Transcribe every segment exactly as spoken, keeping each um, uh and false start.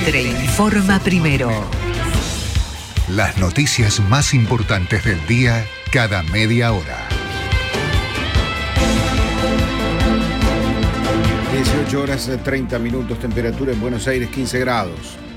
Mitre informa primero. Las noticias más importantes del día cada media hora. dieciocho horas treinta minutos, temperatura en Buenos Aires quince grados.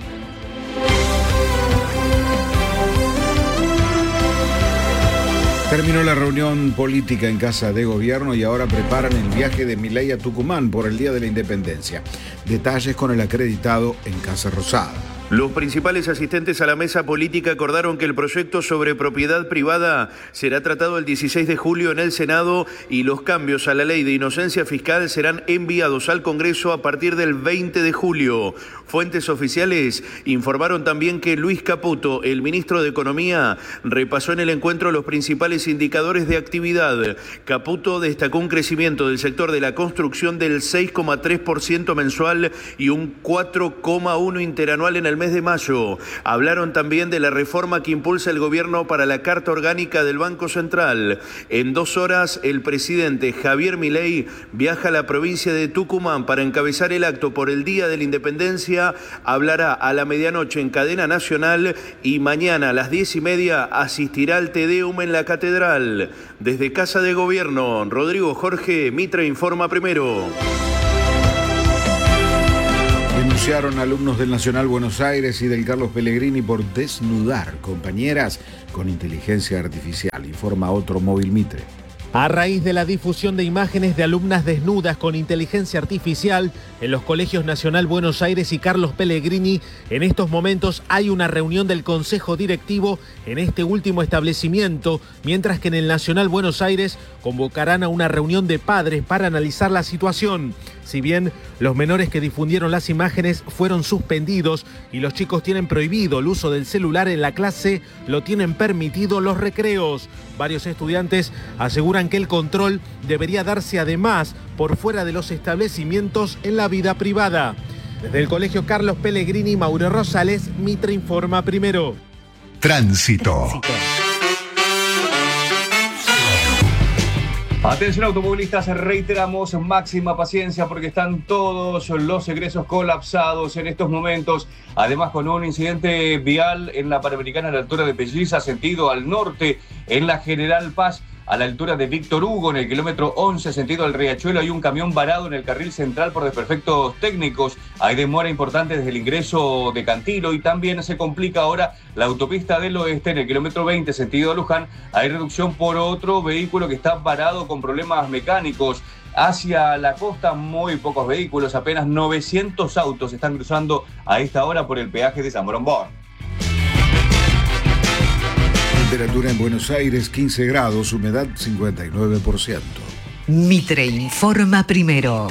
Terminó la reunión política en Casa de Gobierno y ahora preparan el viaje de Milei a Tucumán por el Día de la Independencia. Detalles con el acreditado en Casa Rosada. Los principales asistentes a la mesa política acordaron que el proyecto sobre propiedad privada será tratado el dieciséis de julio en el Senado y los cambios a la ley de inocencia fiscal serán enviados al Congreso a partir del veinte de julio. Fuentes oficiales informaron también que Luis Caputo, el ministro de Economía, repasó en el encuentro los principales indicadores de actividad. Caputo destacó un crecimiento del sector de la construcción del seis coma tres por ciento mensual y un cuatro coma uno por ciento interanual en el mes de mayo. Hablaron también de la reforma que impulsa el gobierno para la Carta Orgánica del Banco Central. En dos horas, el presidente Javier Milei viaja a la provincia de Tucumán para encabezar el acto por el Día de la Independencia. Hablará a la medianoche en cadena nacional y mañana a las diez y media asistirá al Te Deum en la Catedral. Desde Casa de Gobierno, Rodrigo Jorge, Mitre informa primero. Denunciaron alumnos del Nacional Buenos Aires y del Carlos Pellegrini por desnudar compañeras con inteligencia artificial, informa otro móvil Mitre. A raíz de la difusión de imágenes de alumnas desnudas con inteligencia artificial en los colegios Nacional Buenos Aires y Carlos Pellegrini, en estos momentos hay una reunión del Consejo Directivo en este último establecimiento, mientras que en el Nacional Buenos Aires convocarán a una reunión de padres para analizar la situación. Si bien los menores que difundieron las imágenes fueron suspendidos y los chicos tienen prohibido el uso del celular en la clase, lo tienen permitido los recreos. Varios estudiantes aseguran que el control debería darse además por fuera de los establecimientos en la vida privada. Desde el Colegio Carlos Pellegrini, Mauro Rosales, Mitre informa primero. Tránsito. Tránsito. Atención automovilistas, reiteramos máxima paciencia porque están todos los egresos colapsados en estos momentos. Además, con un incidente vial en la Panamericana a la altura de Pelliza, sentido al norte, en la General Paz, a la altura de Víctor Hugo, en el kilómetro once, sentido al Riachuelo, hay un camión varado en el carril central por desperfectos técnicos. Hay demora importante desde el ingreso de Cantilo y también se complica ahora la autopista del oeste en el kilómetro veinte, sentido a Luján. Hay reducción por otro vehículo que está varado con problemas mecánicos. Hacia la costa, muy pocos vehículos, apenas novecientos autos están cruzando a esta hora por el peaje de San Borondón. Temperatura en Buenos Aires quince grados, humedad cincuenta y nueve por ciento. Mitre informa primero.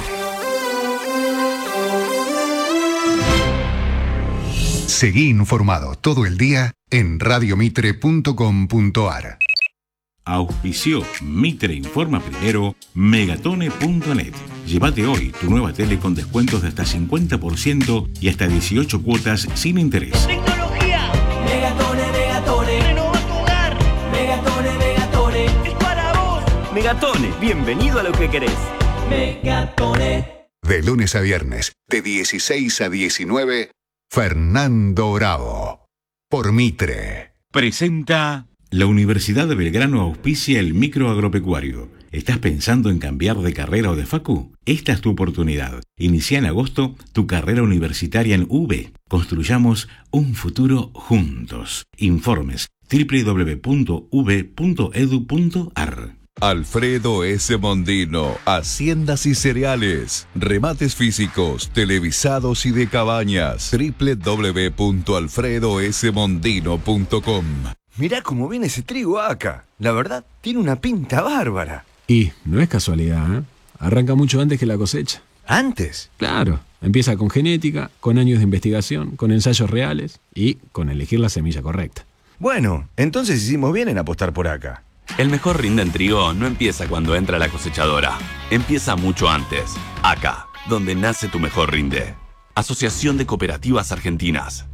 Seguí informado todo el día en radio mitre punto com punto a r. Auspició Mitre informa primero Megatone punto net. Llévate hoy tu nueva tele con descuentos de hasta cincuenta por ciento y hasta dieciocho cuotas sin interés. Tecnología. Megatone, Megatone. Renova tu hogar. Megatone, Megatone. Es para vos. Megatone, bienvenido a lo que querés. Megatone. De lunes a viernes, de dieciséis a diecinueve, Fernando Bravo. Por Mitre. Presenta... La Universidad de Belgrano auspicia el microagropecuario. ¿Estás pensando en cambiar de carrera o de facu? Esta es tu oportunidad. Inicia en agosto tu carrera universitaria en U B. Construyamos un futuro juntos. Informes doble u doble u doble u punto u b punto e d u punto a r. Alfredo S. Mondino, Haciendas y Cereales, remates físicos, televisados y de cabañas. doble u doble u doble u punto alfredo s mondino punto com. Mirá cómo viene ese trigo acá. La verdad, tiene una pinta bárbara. Y no es casualidad, ¿eh? Arranca mucho antes que la cosecha. ¿Antes? Claro. Empieza con genética, con años de investigación, con ensayos reales y con elegir la semilla correcta. Bueno, entonces hicimos bien en apostar por acá. El mejor rinde en trigo no empieza cuando entra la cosechadora. Empieza mucho antes. Acá, donde nace tu mejor rinde. Asociación de Cooperativas Argentinas.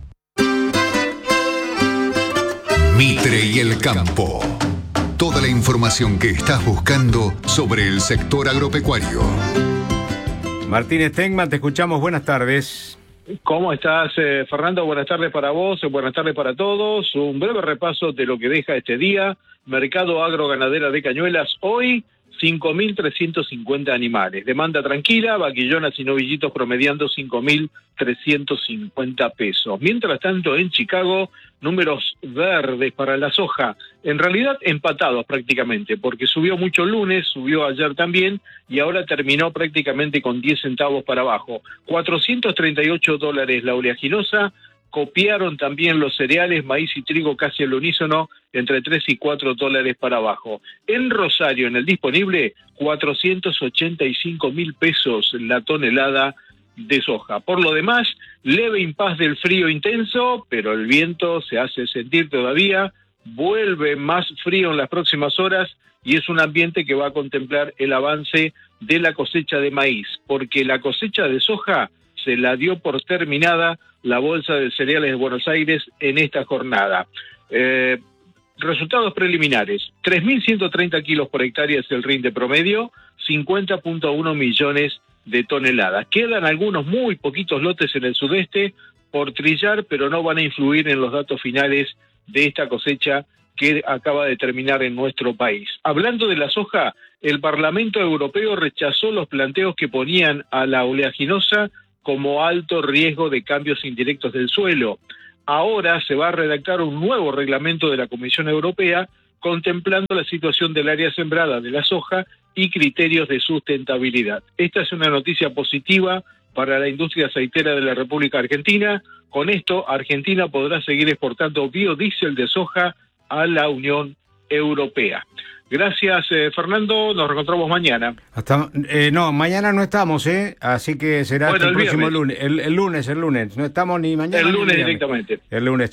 Mitre y el campo. Toda la información que estás buscando sobre el sector agropecuario. Martín Stegman, te escuchamos. Buenas tardes. ¿Cómo estás, eh, Fernando? Buenas tardes para vos, buenas tardes para todos. Un breve repaso de lo que deja este día. Mercado agroganadera de Cañuelas, hoy cinco mil trescientos cincuenta animales. Demanda tranquila, vaquillonas y novillitos promediando cinco mil trescientos cincuenta pesos. Mientras tanto, en Chicago, números verdes para la soja. En realidad, empatados prácticamente, porque subió mucho el lunes, subió ayer también, y ahora terminó prácticamente con diez centavos para abajo. cuatrocientos treinta y ocho dólares la oleaginosa. Copiaron también los cereales, maíz y trigo casi al unísono, entre tres y cuatro dólares para abajo. En Rosario, en el disponible, cuatrocientos ochenta y cinco mil pesos la tonelada de soja. Por lo demás, leve impas del frío intenso, pero el viento se hace sentir todavía, vuelve más frío en las próximas horas y es un ambiente que va a contemplar el avance de la cosecha de maíz, porque la cosecha de soja se la dio por terminada la Bolsa de Cereales de Buenos Aires en esta jornada. Eh, resultados preliminares, tres mil ciento treinta kilos por hectárea es el rinde promedio, cincuenta punto uno millones de toneladas. Quedan algunos muy poquitos lotes en el sudeste por trillar, pero no van a influir en los datos finales de esta cosecha que acaba de terminar en nuestro país. Hablando de la soja, el Parlamento Europeo rechazó los planteos que ponían a la oleaginosa como alto riesgo de cambios indirectos del suelo. Ahora se va a redactar un nuevo reglamento de la Comisión Europea contemplando la situación del área sembrada de la soja y criterios de sustentabilidad. Esta es una noticia positiva para la industria aceitera de la República Argentina. Con esto, Argentina podrá seguir exportando biodiesel de soja a la Unión Europea. Gracias, eh, Fernando. Nos reencontramos mañana. Hasta eh, no, mañana no estamos, ¿eh? Así que será bueno, hasta el, el próximo viernes. lunes. El, el lunes, el lunes. No estamos ni mañana. El ni lunes viernes. directamente. El lunes.